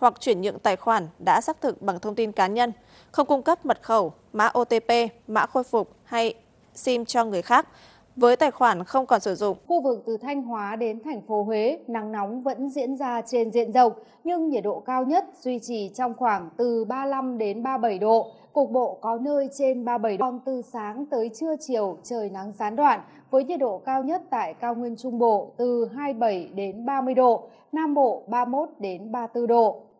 hoặc chuyển nhượng tài khoản đã xác thực bằng thông tin cá nhân, không cung cấp mật khẩu, mã OTP, mã khôi phục hay SIM cho người khác với tài khoản không còn sử dụng. Khu vực từ Thanh Hóa đến thành phố Huế, nắng nóng vẫn diễn ra trên diện rộng, nhưng nhiệt độ cao nhất duy trì trong khoảng từ 35 đến 37 độ, cục bộ có nơi trên 37 độ. Còn từ sáng tới trưa chiều trời nắng gián đoạn, với nhiệt độ cao nhất tại cao nguyên Trung Bộ từ 27 đến 30 độ, Nam Bộ 31 đến 34 độ.